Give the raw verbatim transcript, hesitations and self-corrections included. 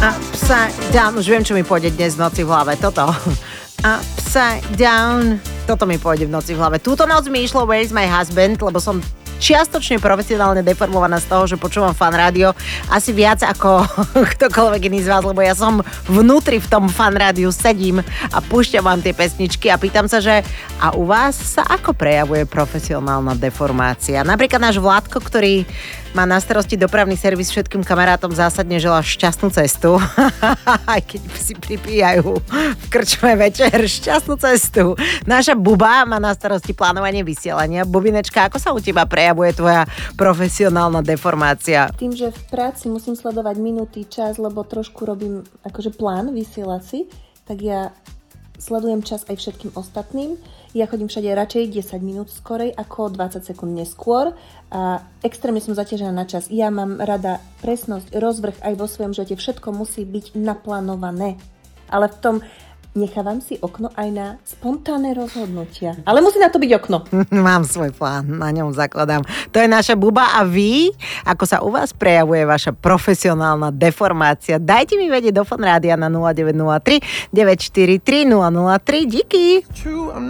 Upside down. Už viem, čo mi pôjde dnes v noci v hlave. Toto. Upside down. Toto mi pôjde v noci v hlave. Túto noc mi išlo Where's my husband, lebo som čiastočne profesionálne deformovaná z toho, že počúvam fan rádio asi viac ako ktokoľvek iný z vás, lebo ja som vnútri v tom fan rádiu sedím a púšťam vám tie pesničky a pýtam sa, že a u vás sa ako prejavuje profesionálna deformácia? Napríklad náš Vládko, ktorý má na starosti dopravný servis, všetkým kamarátom zásadne želá šťastnú cestu. Aj keď si pripíjajú v krčme večer šťastnú cestu. Naša Buba má na starosti plánovanie vysielania. Bubinečka, ako sa u teba prejavuje tvoja profesionálna deformácia? Tým, že v práci musím sledovať minúty, čas, lebo trošku robím akože plán vysielací, tak ja sledujem čas aj všetkým ostatným. Ja chodím všade radšej desať minút skorej ako dvadsať sekúnd neskôr a extrémne som zaťažená na čas. Ja mám rada presnosť, rozvrh aj vo svojom živote. Všetko musí byť naplánované. Ale v tom nechávam si okno aj na spontánne rozhodnutia. Ale musí na to byť okno. Mám svoj plán, na ňom zakladám. To je naša Buba a vy, ako sa u vás prejavuje vaša profesionálna deformácia? Dajte mi vedieť do Fan rádia na nula deväť nula tri deväť štyri tri nula nula tri. Díky.